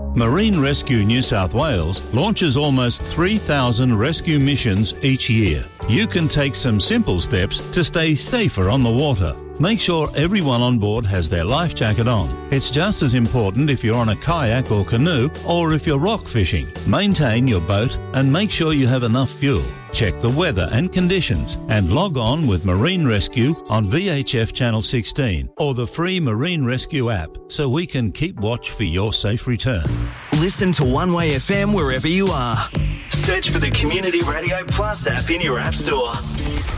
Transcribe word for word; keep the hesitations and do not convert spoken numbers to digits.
Marine Rescue New South Wales launches almost three thousand rescue missions each year. You can take some simple steps to stay safer on the water. Make sure everyone on board has their life jacket on. It's just as important if you're on a kayak or canoe or if you're rock fishing. Maintain your boat and make sure you have enough fuel. Check the weather and conditions and log on with Marine Rescue on V H F Channel sixteen or the free Marine Rescue app so we can keep watch for your safe return. Listen to One Way F M wherever you are. Search for the Community Radio Plus app in your app store.